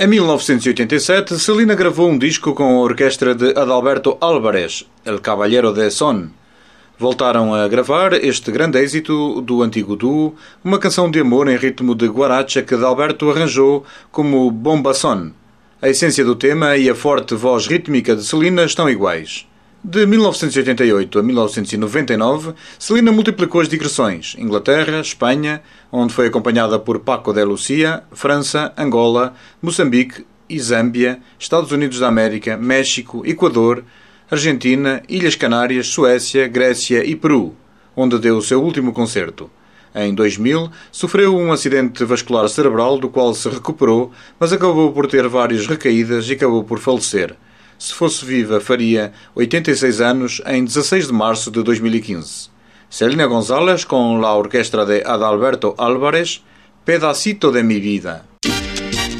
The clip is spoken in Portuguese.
Em 1987, Celina gravou um disco com a orquestra de Adalberto Álvarez, El Caballero de Son. Voltaram a gravar este grande êxito do antigo duo, uma canção de amor em ritmo de guaracha que Adalberto arranjou como Bomba Son. A essência do tema e a forte voz rítmica de Celina estão iguais. De 1988 a 1999, Celina multiplicou as digressões: Inglaterra, Espanha, onde foi acompanhada por Paco de Lucia, França, Angola, Moçambique e Zâmbia, Estados Unidos da América, México, Equador, Argentina, Ilhas Canárias, Suécia, Grécia e Peru, onde deu o seu último concerto. Em 2000, sofreu um acidente vascular cerebral do qual se recuperou, mas acabou por ter várias recaídas e acabou por falecer. Se fosse viva, faria 86 anos em 16 de março de 2015. Celina González com la orquestra de Adalberto Álvarez, Pedacito de mi vida.